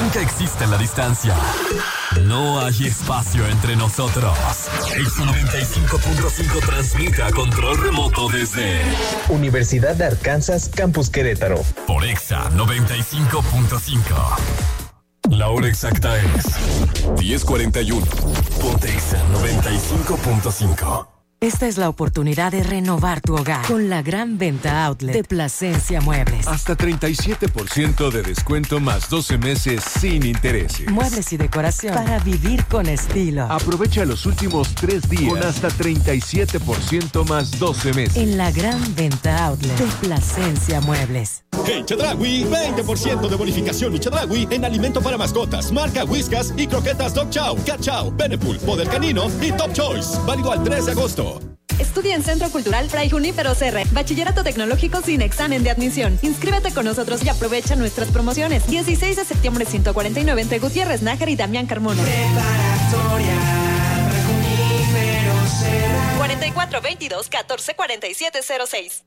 Nunca existe la distancia. No hay espacio entre nosotros. Exa 95.5 transmite a control remoto desde Universidad de Arkansas, Campus Querétaro. Por Exa 95.5. La hora exacta es 10:41. Ponte Exa 95.5. Esta es la oportunidad de renovar tu hogar con la gran venta outlet de Plasencia Muebles. Hasta 37% de descuento más 12 meses sin intereses. Muebles y decoración para vivir con estilo. Aprovecha los últimos 3 días con hasta 37% más 12 meses. En la gran venta outlet de Plasencia Muebles. En Chedraui, 20% de bonificación y Chedraui en alimento para mascotas, marca Whiskas y croquetas Dog Chow, Cat Chow, Beneful, Poder Canino y Top Choice. Válido al 3 de agosto. Estudia en Centro Cultural Fray Junípero Serra. Bachillerato tecnológico sin examen de admisión. Inscríbete con nosotros y aprovecha nuestras promociones. 16 de septiembre 149 entre Gutiérrez Nájar y Damián Carmona. Preparatoria Fray Junípero Serra. 4422 144706.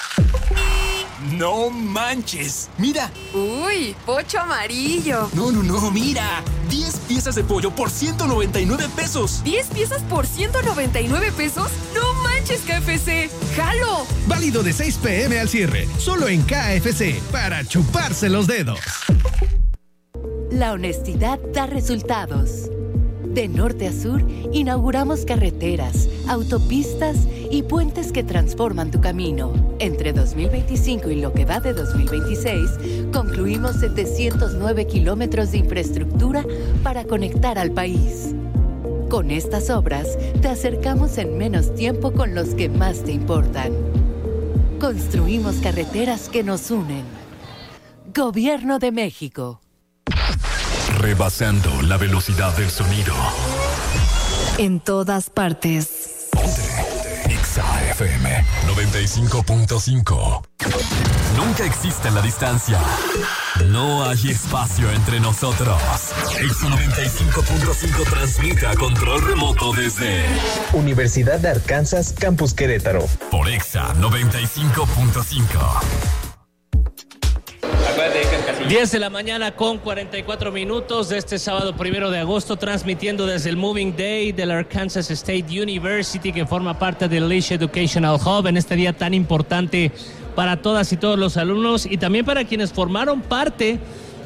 No manches. Mira. Uy, pocho amarillo. No, mira. 10 piezas de pollo por 199 pesos. ¿10 piezas por 199 pesos? ¡No manches, KFC! ¡Jalo! Válido de 6 p.m. al cierre. Solo en KFC. Para chuparse los dedos. La honestidad da resultados. De norte a sur, inauguramos carreteras, autopistas y puentes que transforman tu camino. Entre 2025 y lo que va de 2026, concluimos 709 kilómetros de infraestructura para conectar al país. Con estas obras, te acercamos en menos tiempo con los que más te importan. Construimos carreteras que nos unen. Gobierno de México. Rebasando la velocidad del sonido. En todas partes. Ponte Exa FM 95.5. Nunca existe la distancia. No hay espacio entre nosotros. Exa 95.5 transmite a control remoto desde Universidad de Arkansas, Campus Querétaro. Por Exa 95.5. 10 de la mañana con 44 minutos de este sábado 1 de agosto, transmitiendo desde el Moving Day de la Arkansas State University, que forma parte del Leash Educational Hub, en este día tan importante para todas y todos los alumnos y también para quienes formaron parte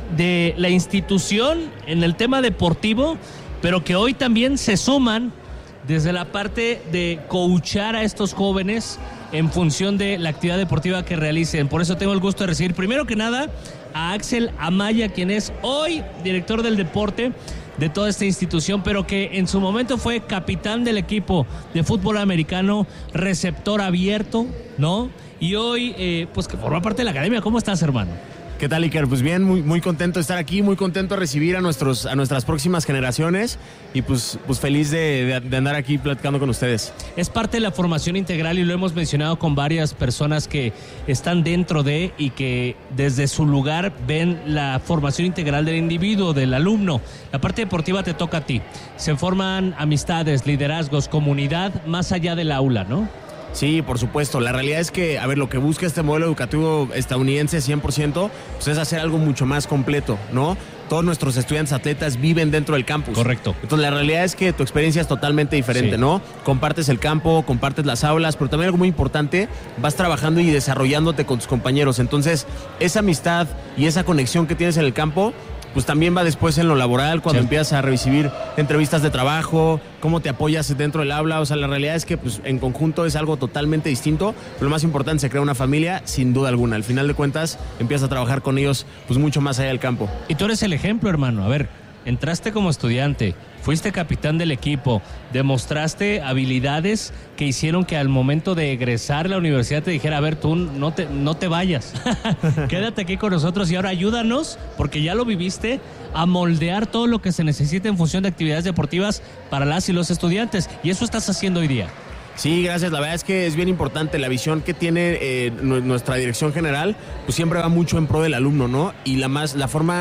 de la institución en el tema deportivo, pero que hoy también se suman desde la parte de coachar a estos jóvenes en función de la actividad deportiva que realicen. Por eso tengo el gusto de recibir, primero que nada, a Axel Amaya, quien es hoy director del deporte de toda esta institución, pero que en su momento fue capitán del equipo de fútbol americano, receptor abierto, ¿no? Y hoy, pues que forma parte de la academia. ¿Cómo estás, hermano? ¿Qué tal, Iker? Pues bien, muy contento de estar aquí, muy contento de recibir a nuestras próximas generaciones y pues feliz de andar aquí platicando con ustedes. Es parte de la formación integral y lo hemos mencionado con varias personas que están dentro de y que desde su lugar ven la formación integral del individuo, del alumno. La parte deportiva te toca a ti. Se forman amistades, liderazgos, comunidad más allá del aula, ¿no? Sí, por supuesto. La realidad es que, lo que busca este modelo educativo estadounidense 100%, pues es hacer algo mucho más completo, ¿no? Todos nuestros estudiantes atletas viven dentro del campus. Correcto. Entonces, la realidad es que tu experiencia es totalmente diferente, sí, ¿no? Compartes el campo, compartes las aulas, pero también algo muy importante, vas trabajando y desarrollándote con tus compañeros. Entonces, esa amistad y esa conexión que tienes en el campo, pues también va después en lo laboral, cuando empiezas a recibir entrevistas de trabajo, cómo te apoyas dentro del aula. O sea, la realidad es que pues, en conjunto es algo totalmente distinto. Lo más importante, se crea una familia, sin duda alguna. Al final de cuentas, empiezas a trabajar con ellos pues mucho más allá del campo. Y tú eres el ejemplo, hermano. A ver, entraste como estudiante, fuiste capitán del equipo, demostraste habilidades que hicieron que al momento de egresar a la universidad te dijera, a ver, tú no te vayas, quédate aquí con nosotros y ahora ayúdanos, porque ya lo viviste, a moldear todo lo que se necesita en función de actividades deportivas para las y los estudiantes, y eso estás haciendo hoy día. Sí, gracias. La verdad es que es bien importante la visión que tiene nuestra dirección general, pues siempre va mucho en pro del alumno, ¿no? Y la forma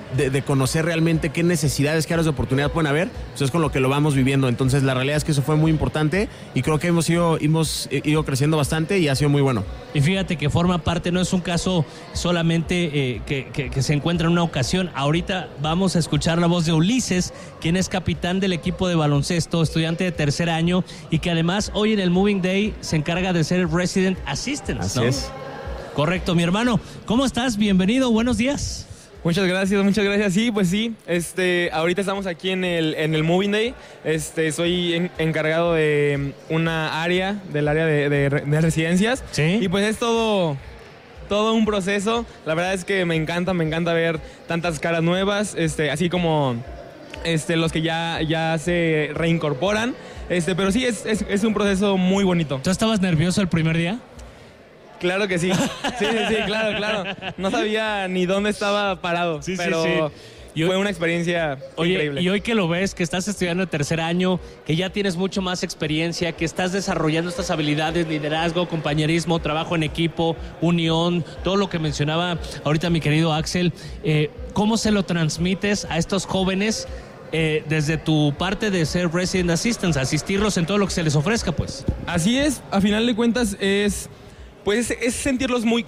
de conocer realmente qué necesidades, qué áreas de oportunidad pueden haber, pues es con lo que lo vamos viviendo. Entonces la realidad es que eso fue muy importante y creo que hemos ido creciendo bastante y ha sido muy bueno. Y fíjate que forma parte, no es un caso solamente que se encuentra en una ocasión. Ahorita vamos a escuchar la voz de Ulises, quien es capitán del equipo de baloncesto, estudiante de tercer año y que además hoy en el Moving Day se encarga de ser Resident Assistant. Así es. Correcto, mi hermano. ¿Cómo estás? Bienvenido, buenos días. Muchas gracias. Sí, pues sí, ahorita estamos aquí en el Moving Day. Soy encargado de una área, del área de residencias. ¿Sí? Y pues es todo un proceso. La verdad es que me encanta ver tantas caras nuevas, así como los que ya se reincorporan. Pero sí, es un proceso muy bonito. ¿Tú estabas nervioso el primer día? Claro que sí. Sí, claro. No sabía ni dónde estaba parado, pero fue una experiencia increíble. Y hoy que lo ves, que estás estudiando el tercer año, que ya tienes mucho más experiencia, que estás desarrollando estas habilidades, liderazgo, compañerismo, trabajo en equipo, unión, todo lo que mencionaba ahorita mi querido Axel, ¿cómo se lo transmites a estos jóvenes desde tu parte de ser Resident Assistant, asistirlos en todo lo que se les ofrezca, pues? Así es, a final de cuentas es sentirlos muy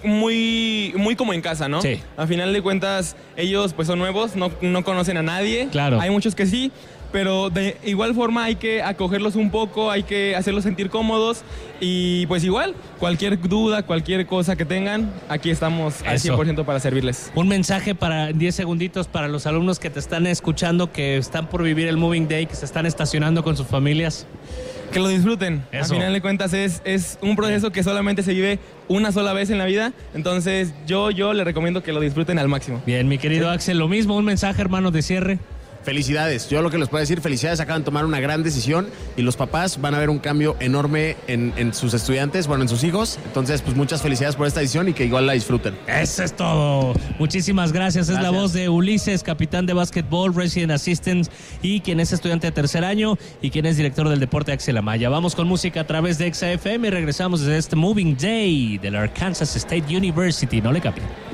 como en casa, ¿no? Sí. A final de cuentas, ellos pues son nuevos, no conocen a nadie. Claro. Hay muchos que sí, pero de igual forma hay que acogerlos un poco, hay que hacerlos sentir cómodos y pues igual, cualquier duda, cualquier cosa que tengan, aquí estamos al 100% para servirles. Un mensaje para 10 segunditos para los alumnos que te están escuchando, que están por vivir el Moving Day, que se están estacionando con sus familias. Que lo disfruten. Eso. A final de cuentas es un proceso que solamente se vive una sola vez en la vida. Entonces yo le recomiendo que lo disfruten al máximo. Bien, mi querido Axel, lo mismo, un mensaje, hermano, de cierre. Felicidades, yo lo que les puedo decir, felicidades, acaban de tomar una gran decisión y los papás van a ver un cambio enorme en sus estudiantes, en sus hijos. Entonces, pues muchas felicidades por esta decisión y que igual la disfruten. Eso es todo. Muchísimas gracias. Es la voz de Ulises, capitán de básquetbol, Resident Assistant y quien es estudiante de tercer año y quien es director del deporte, Axel Amaya. Vamos con música a través de EXA FM y regresamos desde este Moving Day de la Arkansas State University. No le cambien.